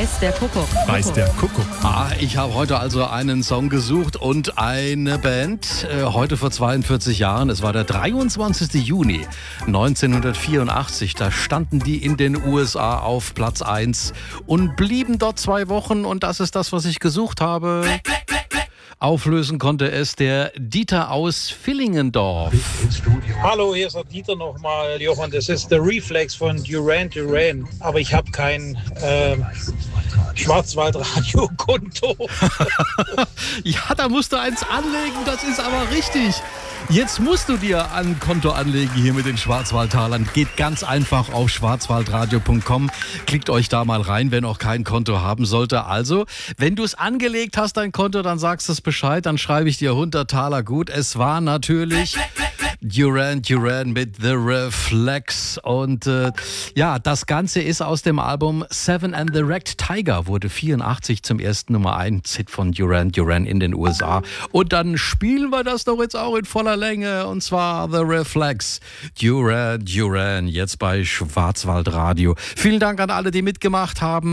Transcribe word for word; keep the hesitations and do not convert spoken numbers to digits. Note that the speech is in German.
Weiß der Kuckuck. Weiß der Kuckuck. Ah, ich habe heute also einen Song gesucht und eine Band. Äh, heute vor zweiundvierzig Jahren, es war der dreiundzwanzigster Juni neunzehnhundertvierundachtzig. Da standen die in den U S A auf Platz eins und blieben dort zwei Wochen. Und das ist das, was ich gesucht habe. Auflösen konnte es der Dieter aus Villingendorf. Hallo, hier ist der Dieter nochmal, Johann. Das ist der Reflex von Duran Duran. Aber ich habe kein äh, Schwarzwaldradio-Konto. Ja, da musst du eins anlegen, das ist aber richtig. Jetzt musst du dir ein Konto anlegen hier mit den Schwarzwaldtalern. Geht ganz einfach auf schwarzwaldradio punkt com. Klickt euch da mal rein, wenn auch kein Konto haben sollte. Also, wenn du es angelegt hast, dein Konto, dann sagst du es Bescheid. Dann schreibe ich dir hundert Taler gut. Es war natürlich Duran Duran mit The Reflex. Und äh, ja, das Ganze ist aus dem Album Seven and the Wrecked Tiger. Wurde vierundachtzig zum ersten Nummer eins Hit von Duran Duran in den U S A. Und dann spielen wir das doch jetzt auch in voller Länge. Und zwar The Reflex. Duran Duran, jetzt bei Schwarzwaldradio. Vielen Dank an alle, die mitgemacht haben.